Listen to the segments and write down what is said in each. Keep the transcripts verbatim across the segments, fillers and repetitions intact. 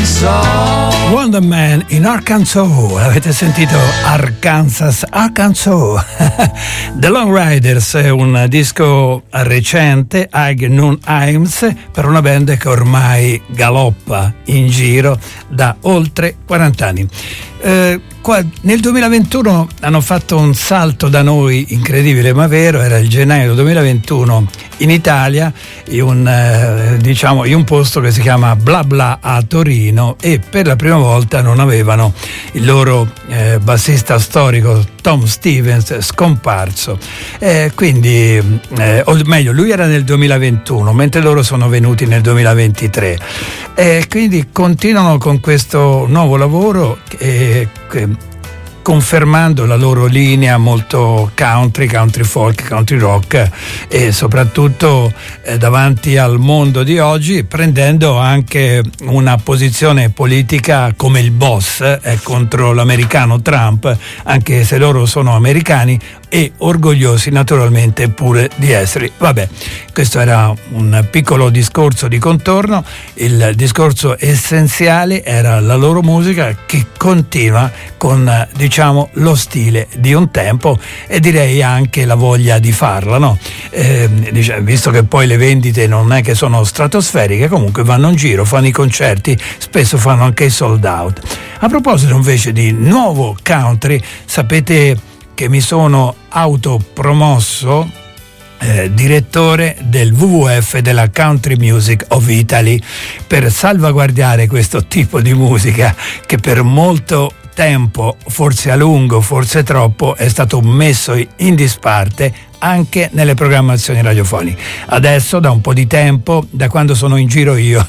Arkansas. Wonder Man in Arkansas. Avete sentito Arkansas, Arkansas. The Long Riders è un disco recente, Eig nun Heims, per una band che ormai galoppa in giro da oltre quaranta anni. Eh, qua, nel duemilaventuno hanno fatto un salto da noi incredibile ma vero, era il gennaio duemilaventuno in Italia, in un, eh, diciamo, in un posto che si chiama Bla Bla a Torino, e per la prima volta non avevano il loro eh, bassista storico Tom Stevens scomparso, eh, quindi eh, o meglio lui era nel duemilaventuno mentre loro sono venuti nel duemilaventitré, e quindi continuano con questo nuovo lavoro che, che confermando la loro linea molto country, country folk, country rock, e soprattutto eh, davanti al mondo di oggi, prendendo anche una posizione politica come il boss eh, contro l'americano Trump, anche se loro sono americani e orgogliosi naturalmente pure di essere. Vabbè, questo era un piccolo discorso di contorno. Il discorso essenziale era la loro musica, che continua con, diciamo, lo stile di un tempo, e direi anche la voglia di farla, no? Eh, visto che poi le vendite non è che sono stratosferiche, comunque vanno in giro, fanno i concerti, spesso fanno anche i sold out. A proposito invece di nuovo country, sapete che mi sono autopromosso eh, direttore del W W F, della Country Music of Italy, per salvaguardare questo tipo di musica che per molto tempo, forse a lungo, forse troppo, è stato messo in disparte anche nelle programmazioni radiofoniche. Adesso, da un po' di tempo, da quando sono in giro io,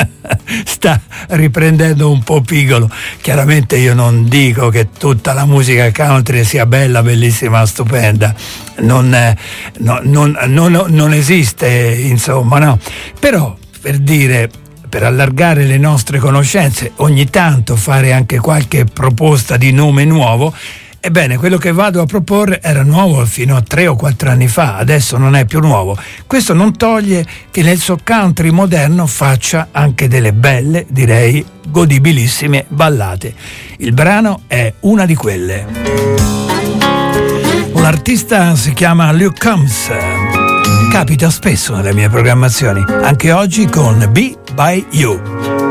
sta riprendendo un po' pigolo. Chiaramente io non dico che tutta la musica country sia bella, bellissima, stupenda, non, no, non, non, non esiste, insomma, no. Però, per dire, per allargare le nostre conoscenze, ogni tanto fare anche qualche proposta di nome nuovo. Ebbene, quello che vado a proporre era nuovo fino a tre o quattro anni fa, adesso non è più nuovo. Questo non toglie che nel suo country moderno faccia anche delle belle, direi godibilissime ballate. Il brano è una di quelle. L'artista si chiama Luke Combs. Capita spesso nelle mie programmazioni, anche oggi con Be By You.